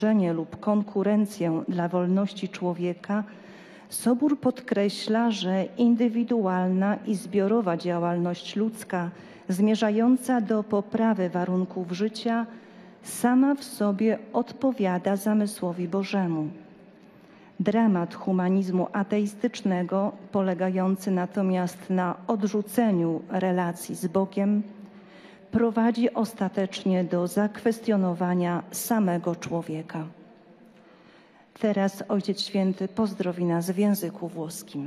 lub konkurencję dla wolności człowieka, Sobór podkreśla, że indywidualna i zbiorowa działalność ludzka zmierzająca do poprawy warunków życia sama w sobie odpowiada zamysłowi Bożemu. Dramat humanizmu ateistycznego, polegający natomiast na odrzuceniu relacji z Bogiem, prowadzi ostatecznie do zakwestionowania samego człowieka. Teraz Ojciec Święty pozdrowi nas w języku włoskim.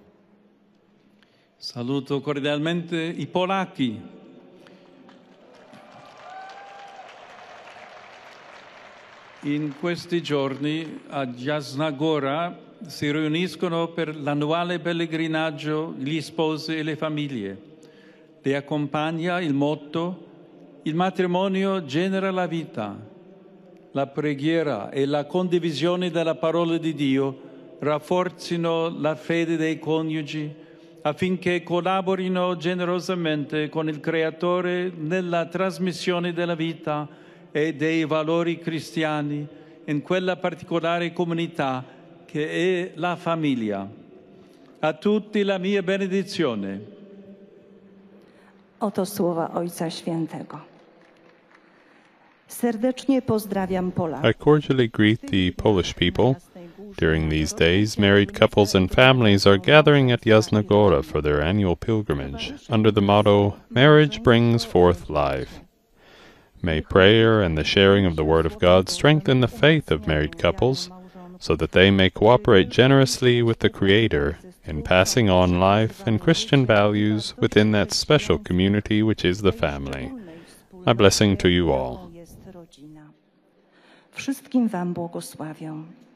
Saluto cordialmente i Polacchi. In questi giorni a Jasna Gora si riuniscono per l'annuale pellegrinaggio gli sposi e le famiglie. Le accompagna il motto: il matrimonio genera la vita. La preghiera e la condivisione della parola di Dio rafforzino la fede dei coniugi affinché collaborino generosamente con il Creatore nella trasmissione della vita e dei valori cristiani in quella particolare comunità che è la famiglia. A tutti la mia benedizione. Oto słowa Ojca Świętego. Serdecznie pozdrawiam Polaków. I cordially greet the Polish people. During these days, married couples and families are gathering at Jasna Gora for their annual pilgrimage, under the motto, "Marriage brings forth life." May prayer and the sharing of the Word of God strengthen the faith of married couples, so that they may cooperate generously with the Creator in passing on life and Christian values within that special community which is the family. My blessing to you all. Wszystkim wam błogosławię.